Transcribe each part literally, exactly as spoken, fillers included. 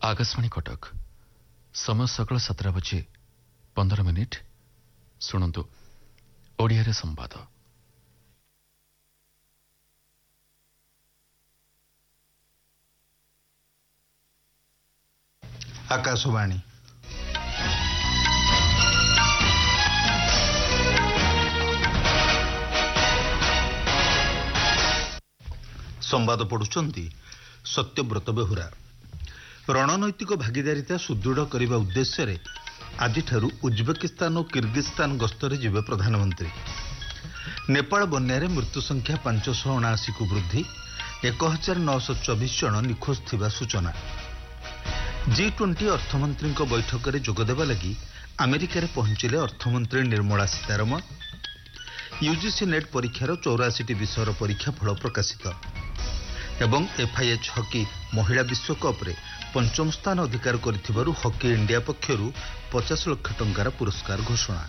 आकाशवाणी कटक समय सकाल सतरा बजे पंद्रह मिनिट शुणु ओडिया संवाद। आकाशवाणी संवाद पढ़ुचंती सत्यव्रत बेहुरा। रणनैतिक भागीदारिता सुदृढ़ करने उद्देश्य आज उज्बेकिस्तान और किर्गिस्तान गस्तरे जिबे प्रधानमंत्री। नेपाल बन्यारे मृत्यु संख्या पांचश अणाशी को वृद्धि, एक हजार नौश चौबीस जन निखोज थिबा सूचना। जी ट्वेंटी अर्थमंत्री बैठक में जोगदेवा लगी अमेरिका रे पहुंचिले अर्थमंत्री निर्मला सीतारमण। यूजीसी नेट परीक्षार चौराशी विषयर परीक्षाफल प्रकाशित एवं एफआईएच हॉकी महिला विश्वकप रे पंचम स्थान अधिकार करिथिबारु हॉकी इंडिया पक्षरु पचास लाख टंकार पुरस्कार घोषणा।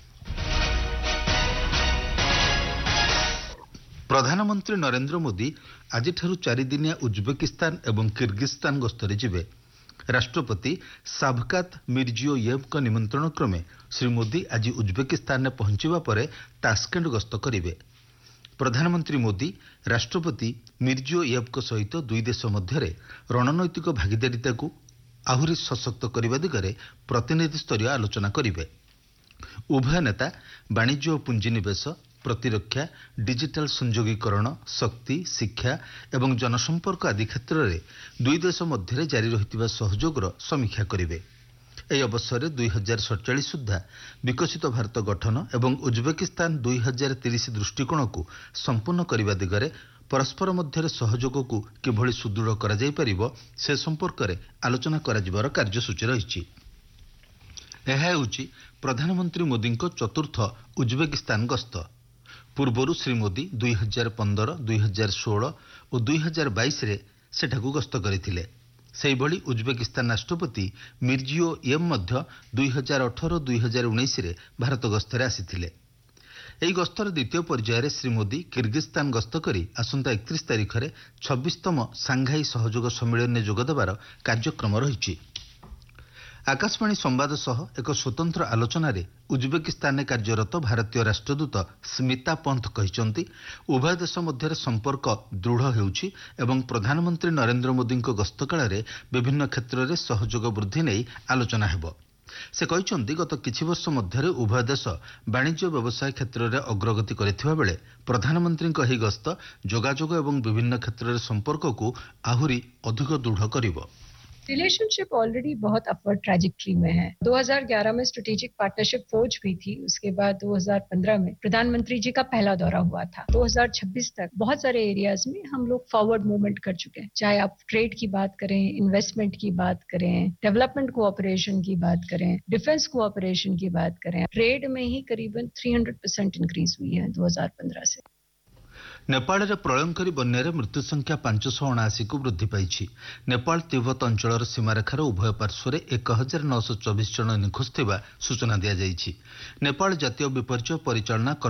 प्रधानमंत्री नरेंद्र मोदी आज चारि दिनिया उज्बेकिस्तान एवं किर्गिस्तान गस्तरे जिबे। राष्ट्रपति शावकात मिर्जियोयेव को निमंत्रण क्रमे श्री मोदी आज उज्बेकिस्तान में पहुंचवा पर तास्केंट गस्त करेंगे। प्रधानमंत्री मोदी राष्ट्रपति मिर्जियोयेव को सहित दुई देश मध्य रणनैतिक भागीदारिता को आहुरी सशक्त करने दिगरे प्रतिनिधि स्तरीय आलोचना करेंगे। उभय नेता वाणिज्य और पुंजीनिवेश, प्रतिरक्षा, डिजिटल संयोगीकरण, शक्ति, शिक्षा एवं जनसंपर्क आदि क्षेत्र में दुई देश मध्य जारी रही सहयोगर समीक्षा करेंगे। यह अवसर दुई हजार सड़चाश सुधा विकसित भारत गठन एवं उज्बेकिस्तान दुई हजार तीस दृष्टिकोण को संपूर्ण करने दिगरे परस्पर मध्य सहयोग को किभली सुदृढ़ करा जाई परिबो से संपर्क में आलोचना कराजिबार कार्यसूची रही। यह हेउची प्रधानमंत्री मोदी चतुर्थ उज्बेकिस्तान गस्त। पूर्वरु श्री मोदी दुई हजार पंदर, दुई हजार षोल और दुई हजार बाईस रे सेठाकू गस्त करथिले। सेहिभली उज्बेकिस्तान राष्ट्रपति मिर्जियोयेव मध्य दुई हजार अठर दुई हजार उन्नीस रे भारत गस्तरे आसीथिले। एही गस्तर द्वितीय पर्यायर श्री मोदी किर्गिस्तान गस्त करी आसंता एकतीस तारिख रे छब्बीसतम सांघाई सहयोग सम्मेलन में जोगदेवार कार्यक्रम रही। आकाशवाणी संवाद सह एक स्वतंत्र आलोचन रे उज्बेकिस्तान कार्यरत भारतीय राष्ट्रदूत स्मिता पंत कहिसंती उभय देश मध्य संपर्क दृढ़ हेउछि एवं प्रधानमंत्री नरेंद्र मोदी गस्त काल रे विभिन्न क्षेत्र में सहयोग वृद्धि नहीं आलोचना हेबो। से कहिसंती गत किछि वर्ष मध्य उभय देश वाणिज्य व्यवसाय क्षेत्र में अग्रगति करिथिबा बेले प्रधानमंत्री एही गस्त जोगाजोग एवं विभिन्न क्षेत्र में संपर्क को आहुरी अधिक दृढ़ करिबो। रिलेशनशिप ऑलरेडी बहुत अपवर्ड ट्रैजेक्टरी में है। दो हज़ार ग्यारह में स्ट्रेटेजिक पार्टनरशिप फोर्ज हुई थी। उसके बाद दो हज़ार पंद्रह में प्रधानमंत्री जी का पहला दौरा हुआ था। दो हज़ार छब्बीस तक बहुत सारे एरियाज में हम लोग फॉरवर्ड मूवमेंट कर चुके हैं। चाहे आप ट्रेड की बात करें, इन्वेस्टमेंट की बात करें, डेवलपमेंट कोऑपरेशन की बात करें, डिफेंस कोऑपरेशन की बात करें। ट्रेड में ही करीबन तीन सौ परसेंट इंक्रीज हुई है दो हज़ार पंद्रह से। नेपाल रे प्रलयंकारी बन्यारे मृत्यु संख्या पांचश अणाशी को वृद्धि पाई। नेपाल तिब्बत अंचल सीमारेखार उभय पार्श्वर एक हजार नौश चौबीस जन निखोज थिबा सूचना दिया जायछि। नेपाल जातीय विपर्यय परिचालना